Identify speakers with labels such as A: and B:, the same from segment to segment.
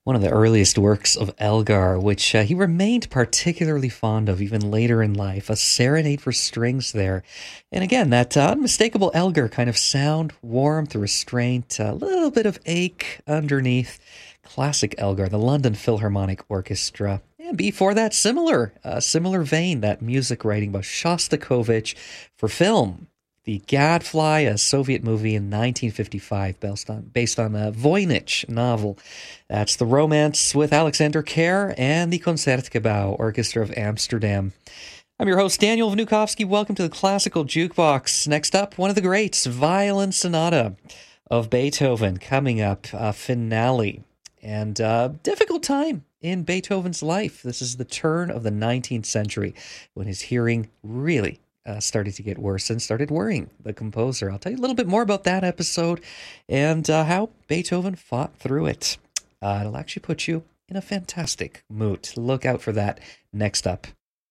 A: one of the earliest works of Elgar, which he remained particularly fond of even later in life, a serenade for strings there. And again, that unmistakable Elgar kind of sound, warmth, restraint, a little bit of ache underneath. Classic Elgar, the London Philharmonic Orchestra. And before that, similar vein, that music writing by Shostakovich for film. The Gadfly, a Soviet movie in 1955 based on a Voynich novel. That's The Romance with Alexander Kerr and the Concertgebouw Orchestra of Amsterdam. I'm your host, Daniel Vnukovsky. Welcome to the Classical Jukebox. Next up, one of the greats, Violin Sonata of Beethoven, coming up, finale. And difficult time in Beethoven's life. This is the turn of the 19th century when his hearing really started to get worse and started worrying the composer. I'll tell you a little bit more about that episode and how Beethoven fought through it. It'll actually put you in a fantastic mood. Look out for that next up.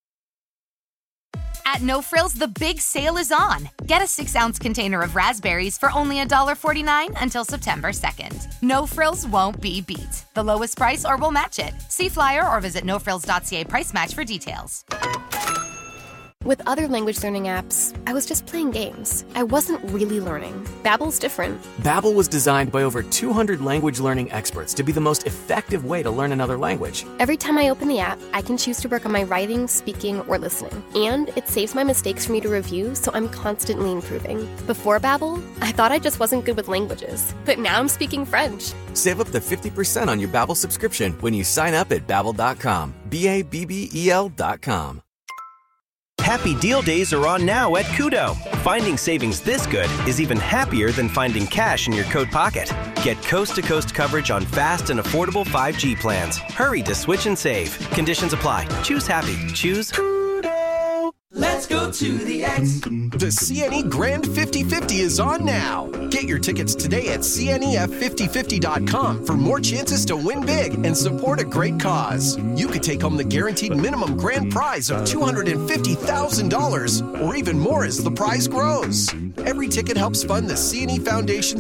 B: At No Frills, the big sale is on. Get a 6-ounce container of raspberries for only $1.49 until September 2nd. No Frills won't be beat. The lowest price or we'll match it. See flyer or visit nofrills.ca price match for details.
C: With other language learning apps, I was just playing games. I wasn't really learning. Babbel's different.
D: Babbel was designed by over 200 language learning experts to be the most effective way to learn another language.
C: Every time I open the app, I can choose to work on my writing, speaking, or listening. And it saves my mistakes for me to review, so I'm constantly improving. Before Babbel, I thought I just wasn't good with languages. But now I'm speaking French.
D: Save up to 50% on your Babbel subscription when you sign up at Babbel.com. Babbel.com.
E: Happy Deal Days are on now at Koodo. Finding savings this good is even happier than finding cash in your coat pocket. Get coast-to-coast coverage on fast and affordable 5G plans. Hurry to switch and save. Conditions apply. Choose happy. Choose Koodo.
F: Let's go to the X.
G: The CNE Grand 50/50 is on now. Get your tickets today at CNEF5050.com for more chances to win big and support a great cause. You could take home the guaranteed minimum grand prize of $250,000 or even more as the prize grows. Every ticket helps fund the CNE Foundation's